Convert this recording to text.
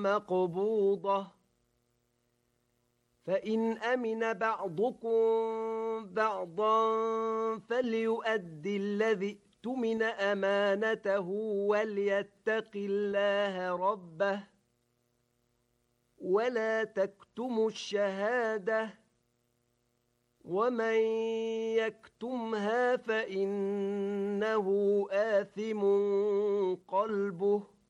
مقبوضة فإن أمن بعضكم بعضا فليؤد الذي اؤتمن أمانته وليتق الله ربه ولا تكتموا الشهادة ومن يكتمها فإنه آثم قلبه